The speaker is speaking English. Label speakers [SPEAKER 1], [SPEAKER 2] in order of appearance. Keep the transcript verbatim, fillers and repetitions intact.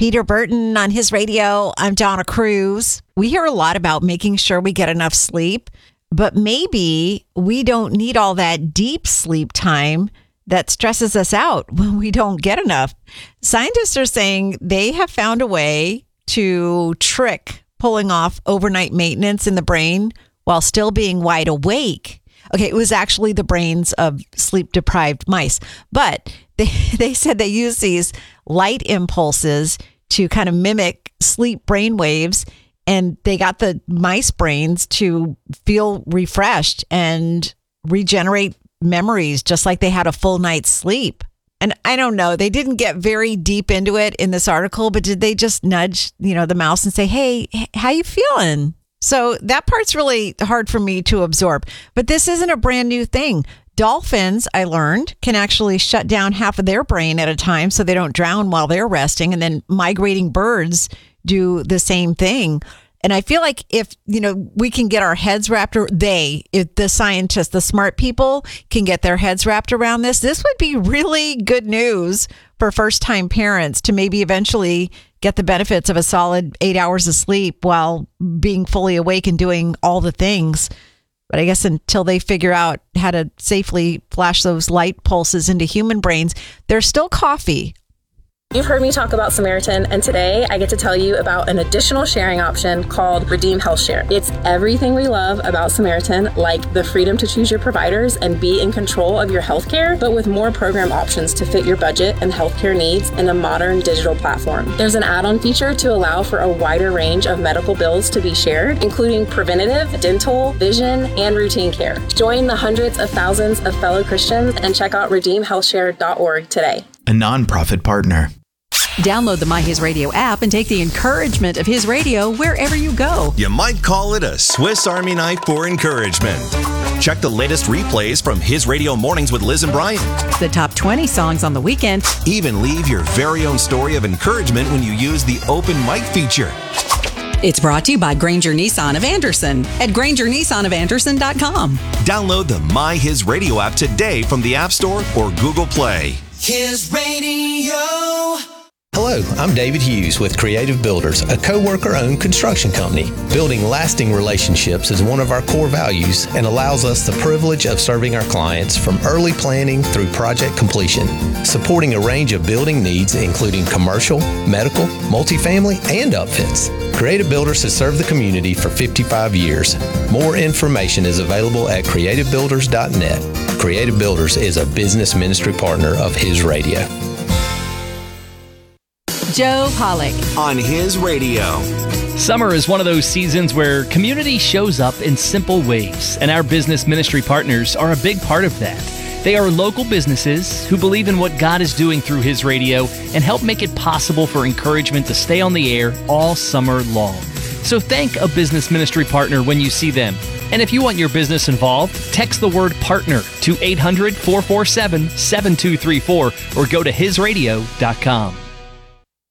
[SPEAKER 1] Peter Burton on His Radio. I'm Donna Cruz. We hear a lot about making sure we get enough sleep, but maybe we don't need all that deep sleep time that stresses us out when we don't get enough. Scientists are saying they have found a way to trick pulling off overnight maintenance in the brain while still being wide awake. Okay, it was actually the brains of sleep-deprived mice, but they, they said they use these light impulses to kind of mimic sleep brain waves, and they got the mice brains to feel refreshed and regenerate memories just like they had a full night's sleep. And I don't know, they didn't get very deep into it in this article, but did they just nudge, you know, the mouse and say, hey, how you feeling? So that part's really hard for me to absorb. But this isn't a brand new thing. Dolphins, I learned, can actually shut down half of their brain at a time so they don't drown while they're resting. And then migrating birds do the same thing. And I feel like if, you know, we can get our heads wrapped, or they, if the scientists, the smart people can get their heads wrapped around this, this would be really good news for first-time parents to maybe eventually get the benefits of a solid eight hours of sleep while being fully awake and doing all the things. But I guess until they figure out how to safely flash those light pulses into human brains, there's still coffee.
[SPEAKER 2] You've heard me talk about Samaritan, and today I get to tell you about an additional sharing option called Redeem Health Share. It's everything we love about Samaritan, like the freedom to choose your providers and be in control of your healthcare, but with more program options to fit your budget and healthcare needs in a modern digital platform. There's an add-on feature to allow for a wider range of medical bills to be shared, including preventative, dental, vision, and routine care. Join the hundreds of thousands of fellow Christians and check out redeem health share dot org today.
[SPEAKER 3] A nonprofit partner.
[SPEAKER 4] Download the My His Radio app and take the encouragement of His Radio wherever you go.
[SPEAKER 5] You might call it a Swiss Army knife for encouragement. Check the latest replays from His Radio Mornings with Liz and Brian.
[SPEAKER 4] The top twenty songs on the weekend.
[SPEAKER 5] Even leave your very own story of encouragement when you use the open mic feature.
[SPEAKER 4] It's brought to you by Granger Nissan of Anderson at granger nissan of anderson dot com.
[SPEAKER 5] Download the My His Radio app today from the App Store or Google Play.
[SPEAKER 6] His Radio.
[SPEAKER 7] Hello, I'm David Hughes with Creative Builders, a co-worker-owned construction company. Building lasting relationships is one of our core values and allows us the privilege of serving our clients from early planning through project completion, supporting a range of building needs including commercial, medical, multifamily, and upfits. Creative Builders has served the community for fifty-five years. More information is available at creative builders dot net. Creative Builders is a business ministry partner of His Radio.
[SPEAKER 4] Joe Pollock
[SPEAKER 5] on His Radio.
[SPEAKER 8] Summer is one of those seasons where community shows up in simple ways, and our business ministry partners are a big part of that. They are local businesses who believe in what God is doing through His Radio and help make it possible for encouragement to stay on the air all summer long. So thank a business ministry partner when you see them. And if you want your business involved, text the word partner to eight hundred, four four seven, seven two three four or go to his radio dot com.